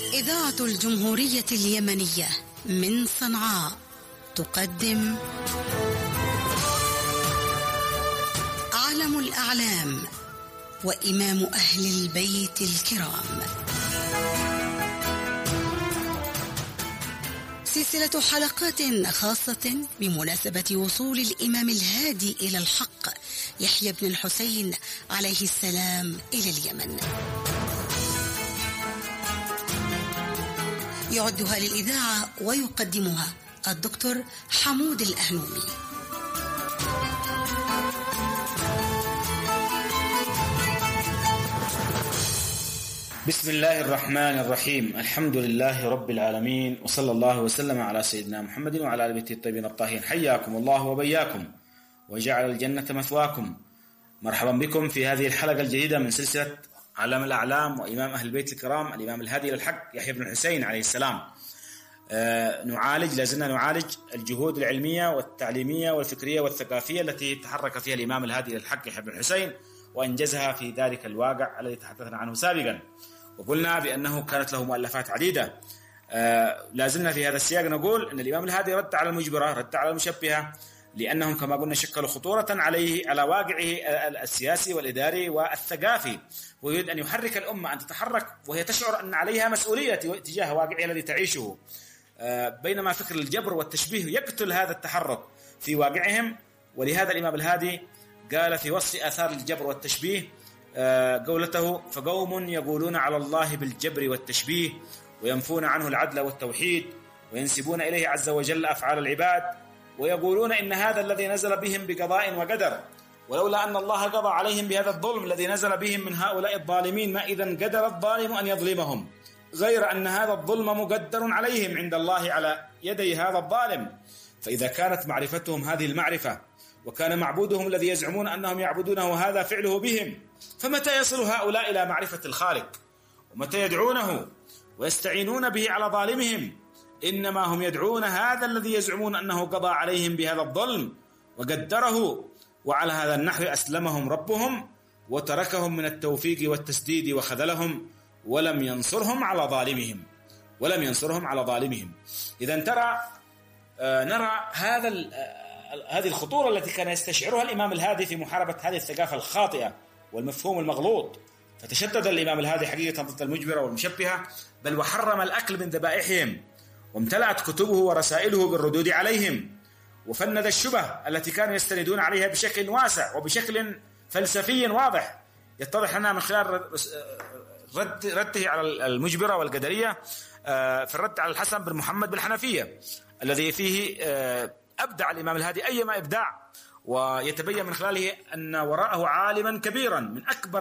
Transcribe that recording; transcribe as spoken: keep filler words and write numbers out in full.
إذاعة الجمهورية اليمنية من صنعاء تقدم عالم الأعلام وإمام أهل البيت الكرام، سلسلة حلقات خاصة بمناسبة وصول الإمام الهادي إلى الحق يحيى بن الحسين عليه السلام إلى اليمن. يعدها للإذاعة ويقدمها الدكتور حمود الأهنومي. بسم الله الرحمن الرحيم. الحمد لله رب العالمين، وصلى الله وسلم على سيدنا محمد وعلى آل بيته الطيبين الطاهرين. حياكم الله وبياكم وجعل الجنة مثواكم. مرحبا بكم في هذه الحلقة الجديدة من سلسلة عالم الأعلام وإمام أهل البيت الكرام الإمام الهادي إلى الحق يحيى بن الحسين عليه السلام. آه نعالج لازلنا نعالج الجهود العلمية والتعليمية والفكرية والثقافية التي تحرك فيها الإمام الهادي إلى الحق يحيى بن الحسين وأنجزها في ذلك الواقع الذي تحدثنا عنه سابقا، وقلنا بأنه كانت له مؤلفات عديدة. آه لازلنا في هذا السياق نقول أن الإمام الهادي رد على المجبرة، رد على المشبهة، لأنهم كما قلنا شكلوا خطورة عليه على واقعه السياسي والإداري والثقافي، ويريد أن يحرك الأمة أن تتحرك وهي تشعر أن عليها مسؤولية تجاه واقعها الذي تعيشه، بينما فكر الجبر والتشبيه يقتل هذا التحرك في واقعهم. ولهذا الإمام الهادي قال في وصف آثار الجبر والتشبيه قولته: فقوم يقولون على الله بالجبر والتشبيه وينفون عنه العدل والتوحيد وينسبون إليه عز وجل أفعال العباد ويقولون إن هذا الذي نزل بهم بقضاء وقدر، ولولا أن الله قضى عليهم بهذا الظلم الذي نزل بهم من هؤلاء الظالمين ما إذن قدر الظالم أن يظلمهم، غير أن هذا الظلم مقدر عليهم عند الله على يدي هذا الظالم. فإذا كانت معرفتهم هذه المعرفة وكان معبودهم الذي يزعمون أنهم يعبدونه وهذا فعله بهم، فمتى يصل هؤلاء إلى معرفة الخالق؟ ومتى يدعونه ويستعينون به على ظالمهم؟ إنما هم يدعون هذا الذي يزعمون أنه قضى عليهم بهذا الظلم وقدره، وعلى هذا النحو أسلمهم ربهم وتركهم من التوفيق والتسديد وخذلهم ولم ينصرهم على ظالمهم ولم ينصرهم على ظالمهم. إذن ترى آه نرى هذا هذه الخطورة التي كان يستشعرها الإمام الهادي في محاربة هذه الثقافة الخاطئة والمفهوم المغلوط، فتشدد الإمام الهادي حقيقة ضد المجبرة والمشبهة، بل وحرم الأكل من ذبائحهم، وامتلأت كتبه ورسائله بالردود عليهم، وفند الشبه التي كانوا يستندون عليها بشكل واسع وبشكل فلسفي واضح يتضح لنا من خلال رد رده على المجبرة والقدرية في الرد على الحسن بن محمد بالحنفية، الذي فيه أبدع الإمام الهادي أيما إبداع، ويتبين من خلاله أن وراءه عالما كبيرا من أكبر